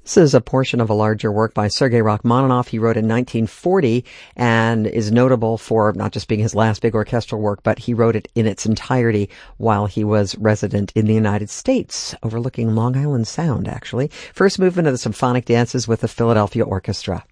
This is a portion of a larger work by Sergei Rachmaninoff. He wrote in 1940 and is notable for not just being his last big orchestral work, but he wrote it in its entirety while he was resident in the United States, overlooking Long Island Sound, actually. First movement of the Symphonic Dances with the Philadelphia Orchestra.